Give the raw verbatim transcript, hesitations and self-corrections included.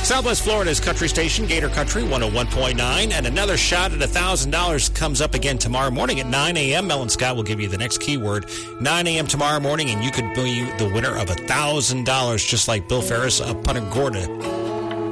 Southwest Florida's country station, Gator Country one oh one point nine. And another shot at one thousand dollars comes up again tomorrow morning at nine a.m. Mel and Scott will give you the next keyword. nine a.m. tomorrow morning, and you could be the winner of one thousand dollars, just like Bill Ferris of Punta Gorda.